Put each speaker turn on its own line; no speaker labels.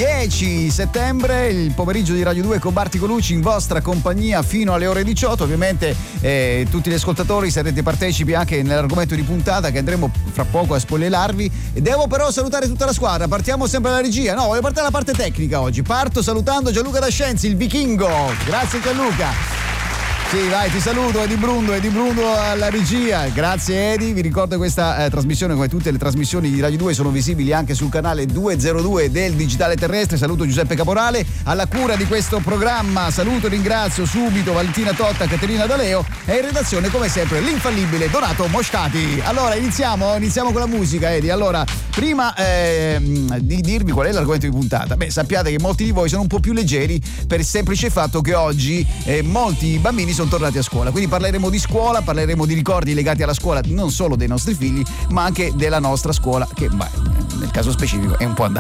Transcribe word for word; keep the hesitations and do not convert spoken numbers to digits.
dieci settembre, il pomeriggio di Radio due con Barti Colucci in vostra compagnia fino alle ore diciotto. Ovviamente eh, tutti gli ascoltatori sarete partecipi anche nell'argomento di puntata che andremo fra poco a spoilerarvi. Devo però salutare tutta la squadra, partiamo sempre dalla regia. No, voglio partire dalla parte tecnica oggi. Parto salutando Gianluca Dascenzi, il vichingo. Grazie Gianluca. Sì, vai, ti saluto, Edi Brundo, Edi Brundo alla regia. Grazie Edi, vi ricordo che questa eh, trasmissione, come tutte le trasmissioni di Radio due, sono visibili anche sul canale duecentodue del Digitale Terrestre. Saluto Giuseppe Caporale, alla cura di questo programma. Saluto e ringrazio subito Valentina Totta, Caterina D'Aleo e in redazione come sempre l'infallibile Donato Moscati. Allora iniziamo, iniziamo con la musica, Edi. Allora, prima eh, di dirvi qual è l'argomento di puntata, beh, sappiate che molti di voi sono un po' più leggeri per il semplice fatto che oggi eh, molti bambini sono sono tornati a scuola, quindi parleremo di scuola, parleremo di ricordi legati alla scuola non solo dei nostri figli ma anche della nostra scuola che beh, nel caso specifico è un po' andata.